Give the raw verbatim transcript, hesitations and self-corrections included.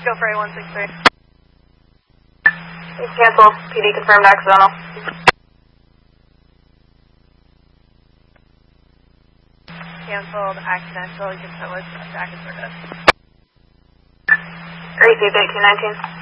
Go for A one six three. Cancel. P D confirmed accidental. Canceled, accidental. You can tell us back and service. Received eighteen nineteen.